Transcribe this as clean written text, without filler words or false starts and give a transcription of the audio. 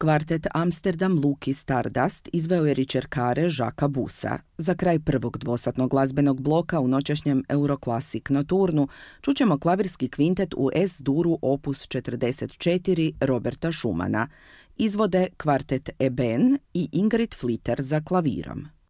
Kvartet Amsterdam Luki Stardust izveo je ricercare Jacquesa Busa. Za kraj prvog dvosatnog glazbenog bloka u noćašnjem Euroclassic Noturnu čućemo klavirski kvintet u S-duru opus 44 Roberta Schumana. Izvode kvartet Eben i Ingrid Flitter za klavirom.